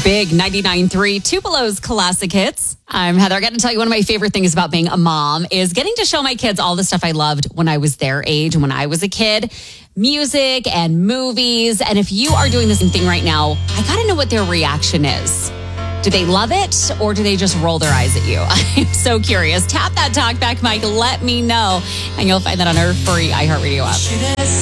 Big 99.3 Tupelo's classic hits. I'm Heather. I got to tell you, one of my favorite things about being a mom is getting to show my kids all the stuff I loved when I was their age and when I was a kid. Music and movies. And if you are doing the same thing right now, I got to know what their reaction is. Do they love it or do they just roll their eyes at you? I'm so curious. Tap that talk back mic. Let me know. And you'll find that on our free iHeartRadio app.